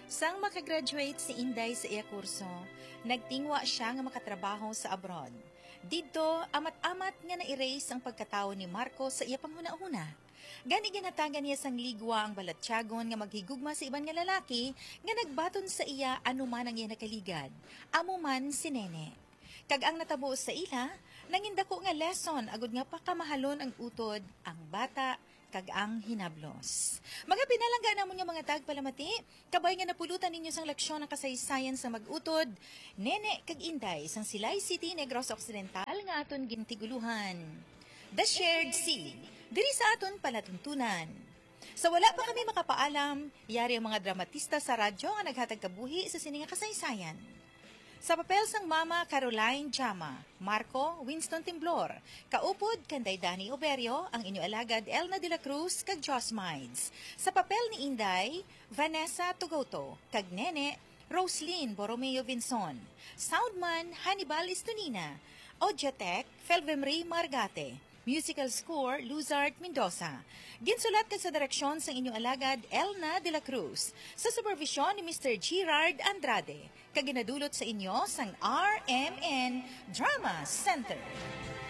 Sang makagraduate si Inday sa iya kurso, nagtingwa siya nga makatrabaho sa abroad. Dito, amat-amat nga na-erase ang pagkatao ni Marco sa iya panghuna-una. Gani ginatagan niya sang ligwa ang balatyagon nga maghigugma sa iban nga lalaki nga nagbaton sa iya anuman ang iya nakaligad. Amo man si Nene. Kag ang natabo sa ila, nangindako nga lesson agud nga pakamahalon ang utod, ang bata, kag ang hinablos. Mga pinalangga namon nga mga tagpalamati, kabay nga napulutan ninyo sang leksyon ng kasaysayan sa mag-utod, Nene kag Inday sang Silay City, Negros Occidental nga aton gintiguluhan. The Shared Sea, diri sa aton palatuntunan. Sa wala pa kami makapaalam, yari ang mga dramatista sa radyo nga naghatag kabuhi sa sining kasaysayan. Sa papel sang Mama Caroline Jama, Marco Winston Timblor, kaupod kanday Danny Oberio, ang inyo alagad Elna de la Cruz kag Joss Mides. Sa papel ni Inday, Vanessa Tugoto, kag Nene, Roslyn Borromeo Vinson. Soundman, Hannibal Estonina. Audiotech, Felvemri Margate. Musical score, Luzard Mendoza. Ginsulat ka sa direksyon sa inyong alagad, Elna de la Cruz. Sa supervisyon ni Mr. Gerard Andrade. Kaginadulot sa inyo sang RMN Drama Center.